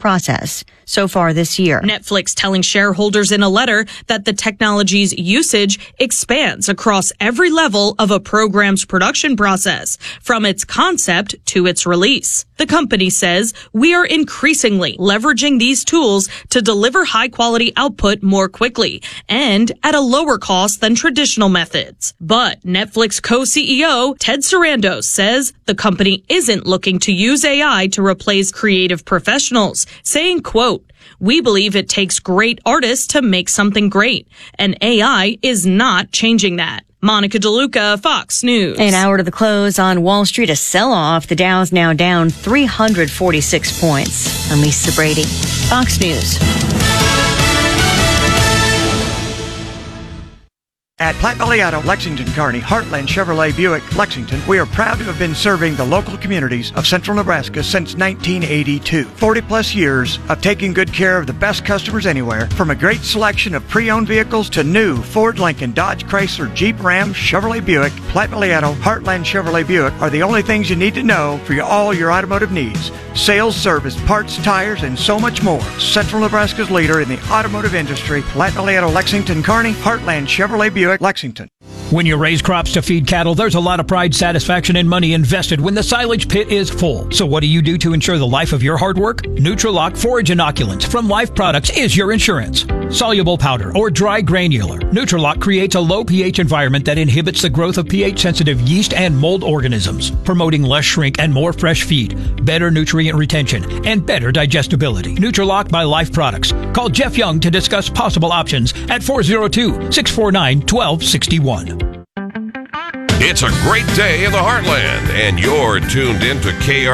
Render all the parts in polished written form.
process so far this year. Netflix telling shareholders in a letter that the technology's usage expands across every level of a program's production process, from its concept to its release. The company says, we are increasingly leveraging these tools to deliver high-quality output more quickly and at a lower cost than traditional methods. But Netflix co-CEO Ted Sarandos says the company isn't looking to use AI to replace creative professionals, saying, quote, we believe it takes great artists to make something great, and AI is not changing that. Monica DeLuca, Fox News. An hour to the close on Wall Street, a sell-off. The Dow's now down 346 points. I'm Lisa Brady, Fox News. At Platte Valley Auto, Lexington, Kearney, Heartland Chevrolet Buick, Lexington, we are proud to have been serving the local communities of central Nebraska since 1982. 40-plus years of taking good care of the best customers anywhere, from a great selection of pre-owned vehicles to new Ford, Lincoln, Dodge, Chrysler, Jeep, Ram, Chevrolet Buick. Platte Valley Auto, Heartland Chevrolet Buick are the only things you need to know for all your automotive needs. Sales, service, parts, tires, and so much more. Central Nebraska's leader in the automotive industry, Platte Valley Auto, Lexington, Kearney, Heartland Chevrolet Buick, Lexington. When you raise crops to feed cattle, there's a lot of pride, satisfaction, and money invested when the silage pit is full. So what do you do to ensure the life of your hard work? Nutrilock Forage Inoculants from Life Products is your insurance. Soluble powder or dry granular, Nutrilock creates a low pH environment that inhibits the growth of pH-sensitive yeast and mold organisms, promoting less shrink and more fresh feed, better nutrient retention, and better digestibility. Nutrilock by Life Products. Call Jeff Young to discuss possible options at 402-649-1261. It's a great day in the Heartland, and you're tuned in to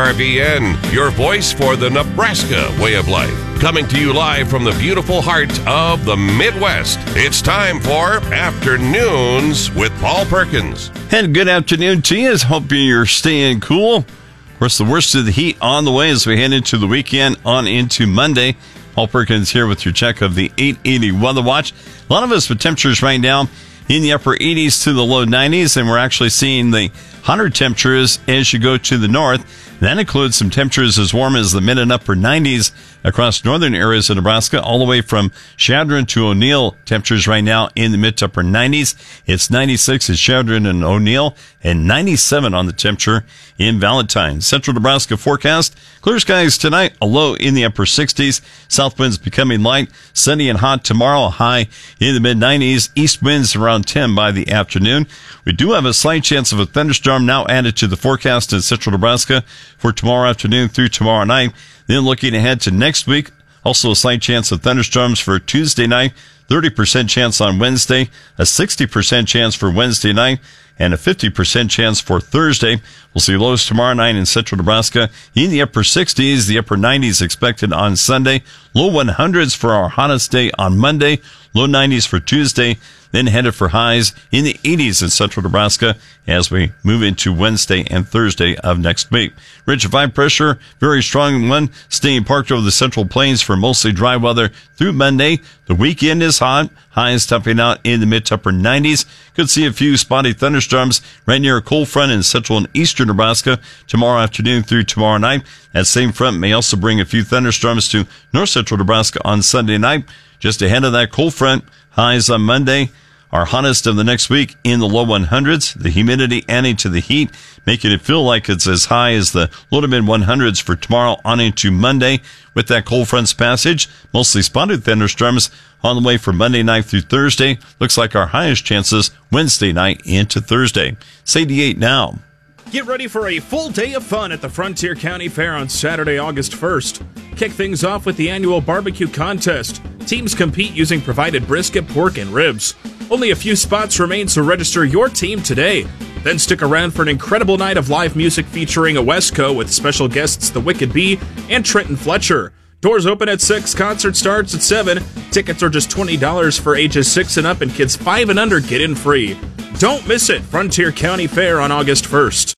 KRVN, your voice for the Nebraska way of life. Coming to you live from the beautiful heart of the Midwest. It's time for Afternoons with Paul Perkins. And good afternoon to you. Hope you're staying cool. Of course, the worst of the heat on the way as we head into the weekend on into Monday. Paul Perkins here with your check of the 880 Weather Watch. A lot of us with temperatures right now in the upper 80s to the low 90s, and we're actually seeing the 100 temperatures as you go to the north. That includes some temperatures as warm as the mid and upper 90s across northern areas of Nebraska, all the way from Chadron to O'Neill. Temperatures right now in the mid to upper 90s. It's 96 at Chadron and O'Neill, and 97 on the temperature in Valentine. Central Nebraska forecast: clear skies tonight, a low in the upper 60s. South winds becoming light, sunny and hot tomorrow, a high in the mid 90s. East winds around 10 by the afternoon. We do have a slight chance of a thunderstorm now added to the forecast in central Nebraska for tomorrow afternoon through tomorrow night. Then looking ahead to next week, also a slight chance of thunderstorms for Tuesday night, 30% chance on Wednesday, a 60% chance for Wednesday night, and a 50% chance for Thursday. We'll see lows tomorrow night in central Nebraska in the upper 60s, the upper 90s expected on Sunday, low 100s for our hottest day on Monday, low 90s for Tuesday, then headed for highs in the 80s in central Nebraska as we move into Wednesday and Thursday of next week. Ridge of high pressure, very strong one, staying parked over the central plains for mostly dry weather through Monday. The weekend is hot, highs topping out in the mid to upper 90s. Could see a few spotty thunderstorms right near a cold front in central and eastern Nebraska tomorrow afternoon through tomorrow night. That same front may also bring a few thunderstorms to north central Nebraska on Sunday night. Just ahead of that cold front, highs on Monday, our hottest of the next week in the low 100s. The humidity adding to the heat, making it feel like it's as high as the low to mid 100s for tomorrow on into Monday. With that cold front's passage, mostly spotted thunderstorms on the way from Monday night through Thursday. Looks like our highest chances Wednesday night into Thursday. It's 88 now. Get ready for a full day of fun at the Frontier County Fair on Saturday, August 1st. Kick things off with the annual barbecue contest. Teams compete using provided brisket, pork, and ribs. Only a few spots remain, so register your team today. Then stick around for an incredible night of live music featuring a Wesco with special guests The Wicked Bee and Trenton Fletcher. Doors open at 6, concert starts at 7. Tickets are just $20 for ages 6 and up, and kids 5 and under get in free. Don't miss it, Frontier County Fair on August 1st.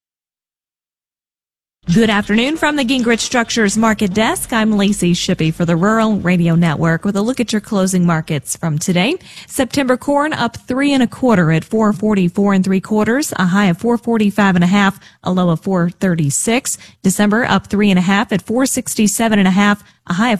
Good afternoon from the Gingrich Structures Market Desk. I'm Lacey Shippey for the Rural Radio Network with a look at your closing markets from today. September corn up 3 1/4 at $4.44 3/4, a high of $4.45 1/2, a low of $4.36. December up 3 1/2 at $4.67 1/2, a high of